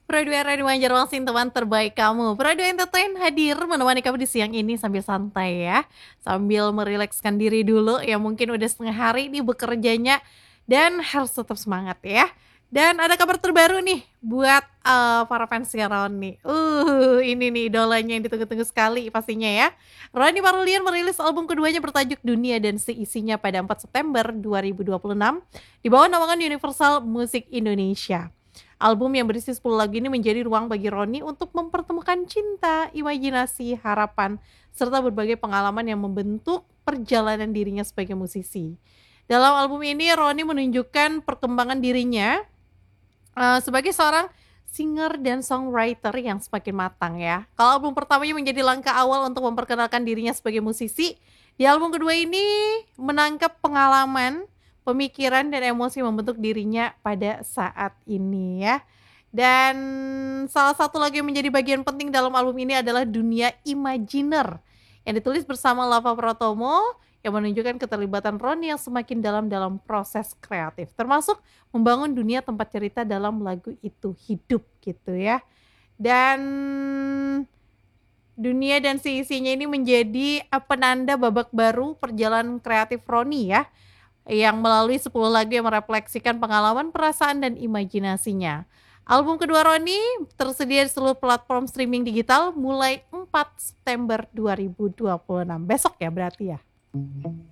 Produa Radio Banjarmasin, teman terbaik kamu. Produa Entertain hadir menemani kamu di siang ini sambil santai ya. Sambil merilekskan diri dulu yang mungkin udah setengah hari nih bekerjanya dan harus tetap semangat ya. Dan ada kabar terbaru nih buat para fansnya Roni. Ini nih idolanya yang ditunggu-tunggu sekali pastinya ya. Roni Parulian merilis album keduanya bertajuk Dunia dan Seisinya pada 4 September 2026 di bawah naungan Universal Music Indonesia. Album yang berisi 10 lagu ini menjadi ruang bagi Roni untuk mempertemukan cinta, imajinasi, harapan, serta berbagai pengalaman yang membentuk perjalanan dirinya sebagai musisi. Dalam album ini Roni menunjukkan perkembangan dirinya sebagai seorang singer dan songwriter yang semakin matang ya. Kalau album pertamanya menjadi langkah awal untuk memperkenalkan dirinya sebagai musisi, di album kedua ini menangkap pengalaman, pemikiran dan emosi membentuk dirinya pada saat ini ya. Dan salah satu lagu yang menjadi bagian penting dalam album ini adalah Dunia Imaginer yang ditulis bersama Lava Pratomo yang menunjukkan keterlibatan Roni yang semakin dalam proses kreatif, termasuk membangun dunia tempat cerita dalam lagu itu hidup gitu ya. Dan Dunia dan Seisinya ini menjadi penanda babak baru perjalanan kreatif Roni ya, yang melalui 10 lagu yang merefleksikan pengalaman, perasaan, dan imajinasinya. Album kedua Roni tersedia di seluruh platform streaming digital mulai 4 September 2026. Besok ya berarti ya?